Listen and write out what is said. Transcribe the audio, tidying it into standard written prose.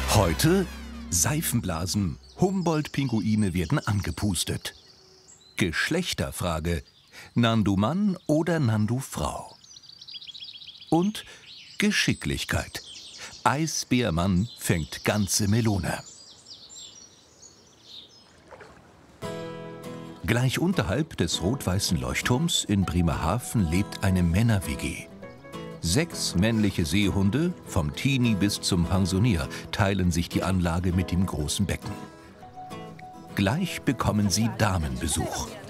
Heute Seifenblasen. Humboldt-Pinguine werden angepustet. Geschlechterfrage. Nandu Mann oder Nandu Frau? Und Geschicklichkeit. Eisbärmann fängt ganze Melone. Gleich unterhalb des rot-weißen Leuchtturms in Bremerhaven lebt eine Männer-WG. 6 männliche Seehunde, vom Teenie bis zum Pensionier, teilen sich die Anlage mit dem großen Becken. Gleich bekommen sie Damenbesuch.